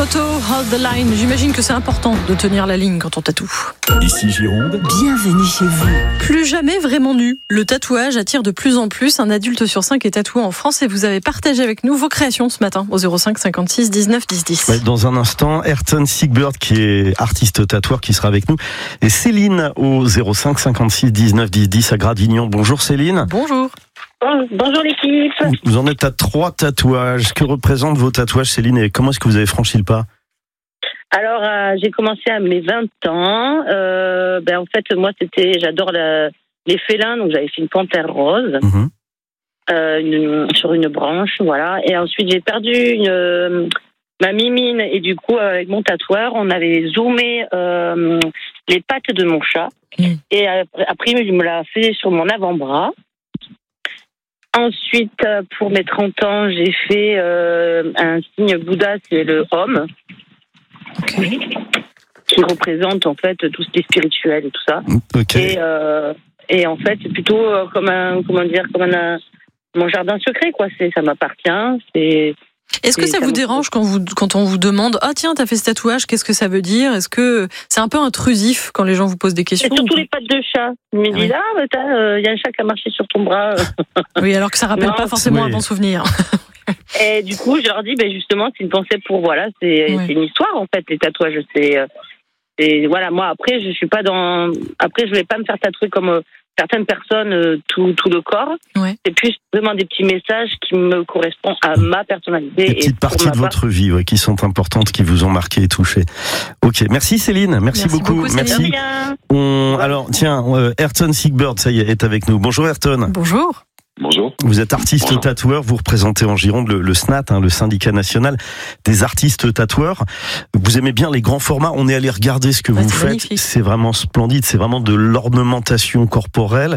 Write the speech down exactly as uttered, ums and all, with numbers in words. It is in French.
Toto, hold the line. J'imagine que c'est important de tenir la ligne quand on tatoue. Ici Gironde. Bienvenue chez vous. Plus jamais vraiment nu. Le tatouage attire de plus en plus. Un adulte sur cinq est tatoué en France et vous avez partagé avec nous vos créations ce matin au zéro cinq cinquante-six dix-neuf dix dix. Ouais, dans un instant, Ayrton Siegbert qui est artiste tatoueur qui sera avec nous et Céline au zéro cinq cinquante-six dix-neuf dix dix à Gradignan. Bonjour Céline. Bonjour. Bonjour l'équipe. Vous en êtes à trois tatouages. Que représentent vos tatouages Céline et comment est-ce que vous avez franchi le pas? Alors euh, j'ai commencé à mes vingt ans. Euh, ben en fait moi c'était j'adore la, les félins, donc j'avais fait une panthère rose Mmh. euh, une, sur une branche, voilà. Et ensuite j'ai perdu une, euh, ma mimine et du coup avec mon tatoueur on avait zoomé euh, les pattes de mon chat Mmh. et après, après il me l'a fait sur mon avant-bras. Ensuite, pour mes trente ans, j'ai fait euh, un signe Bouddha, c'est le homme, Okay. qui représente en fait tout ce qui est spirituel et tout ça. Ok. Et, euh, et en fait, c'est plutôt euh, comme un, comment dire, comme un, mon jardin secret, quoi. C'est, ça m'appartient. C'est. Est-ce que Et ça ça vous me- dérange quand, vous, quand on vous demande « Ah tiens, t'as fait ce tatouage, qu'est-ce que ça veut dire ?» Est-ce que c'est un peu intrusif quand les gens vous posent des Et questions? surtout les pattes de chat. Ils me Ah disent oui. ah, mais t'as, euh, y a un chat qui a marché sur ton bras. Oui, alors que ça rappelle Non, pas forcément oui. un bon souvenir. Et du coup, je leur dis, ben justement, c'est une pensée pour voilà, c'est, Ouais. c'est une histoire en fait. Les tatouages, c'est, euh, c'est voilà. Moi, après, je suis pas dans. Après, je vais pas me faire tatouer comme euh, certaines personnes euh, tout tout le corps. Ouais. C'est plus vraiment des petits messages qui me correspondent à ma personnalité. Des et petites pour parties ma de part- votre vie ouais, qui sont importantes, qui vous ont marqué et touché. Ok, merci Céline, merci, Merci beaucoup. beaucoup, Céline. De Merci. rien. On... Alors tiens, euh, Ayrton Siegbert, ça y est, est avec nous. Bonjour Ayrton. Bonjour. Bonjour. Vous êtes artiste Bonjour. tatoueur, vous représentez en Gironde le, le S N A T, hein, le syndicat national des artistes tatoueurs. Vous aimez bien les grands formats, on est allé regarder ce que Ouais, vous c'est faites, magnifique. c'est vraiment splendide, c'est vraiment de l'ornementation corporelle.